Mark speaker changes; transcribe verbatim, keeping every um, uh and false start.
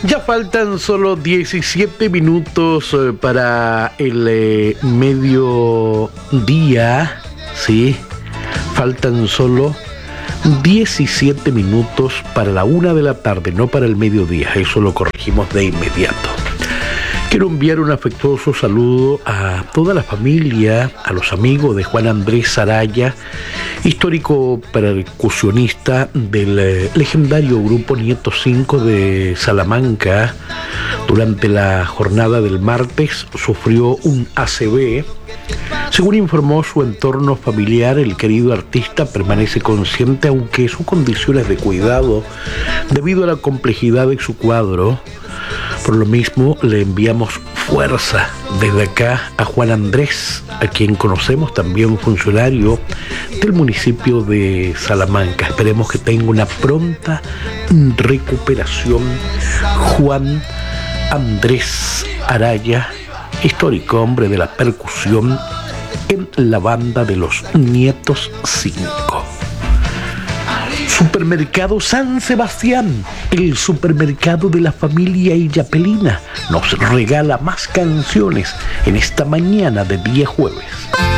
Speaker 1: Ya faltan solo diecisiete minutos eh, para el eh, mediodía, ¿sí? Faltan solo diecisiete minutos para la una de la tarde, no para el mediodía, eso lo corregimos de inmediato. Quiero enviar un afectuoso saludo a toda la familia, a los amigos de Juan Andrés Araya, histórico percusionista del eh, legendario grupo Nieto cinco de Salamanca. Durante la jornada del martes sufrió un A C V. Según informó su entorno familiar, el querido artista permanece consciente, aunque su condición es de cuidado debido a la complejidad de su cuadro. Por lo mismo, le enviamos fuerza desde acá a Juan Andrés, a quien conocemos, también funcionario del municipio de Salamanca. Esperemos que tenga una pronta recuperación. Juan Andrés Araya, histórico hombre de la percusión en la banda de los Nietos cinco. Supermercado San Sebastián, el supermercado de la familia illapelina, nos regala más canciones en esta mañana de día jueves.